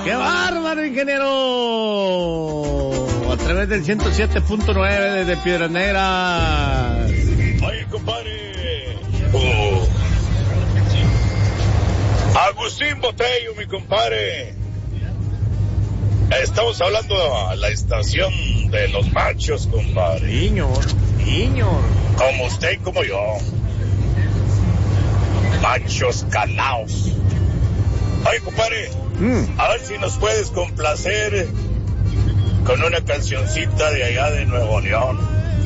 ¡Qué bárbaro, ingeniero! A través del 107.9 desde Piedras Negras. Oye, compadre. Agustín Botello, mi compadre. Estamos hablando de la estación de los machos, compadre. Niño. Como usted y como yo. Machos calaos. Oye, compadre, a ver si nos puedes complacer con una cancioncita de allá de Nuevo León.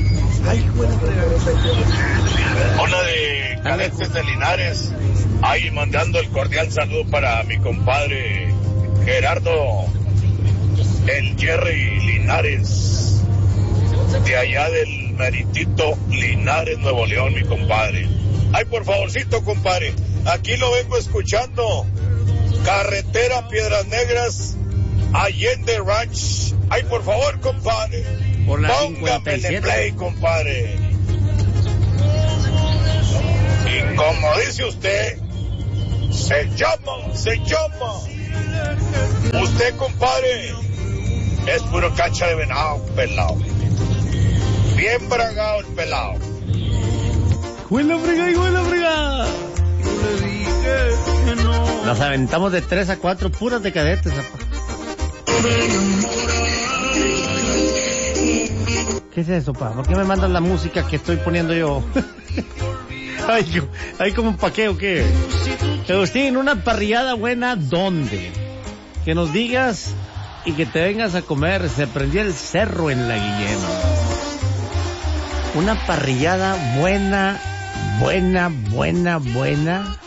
Una de Cadetes de Linares. Ahí mandando el cordial saludo para mi compadre Gerardo, el Jerry Linares, de allá del meritito Linares, Nuevo León, mi compadre. Ay, por favorcito, compadre, aquí lo vengo escuchando. Carretera Piedras Negras, Allende Ranch. Ay, por favor, compadre, Por la póngame 57. play, compadre. Y como dice usted, se llama. Usted, compadre, es puro cacha de venado, pelado. Bien bragado el pelado. ¡Huela frega! Nos aventamos de 3 a 4 puras de cadetes, papá. ¿Qué es eso, pa? ¿Por qué me mandan la música que estoy poniendo yo? Ay, como un paqueo, ¿qué? Agustín, una parrillada buena, ¿dónde? Que nos digas y que te vengas a comer. Se prendió el cerro en la Guillén. Una parrillada buena.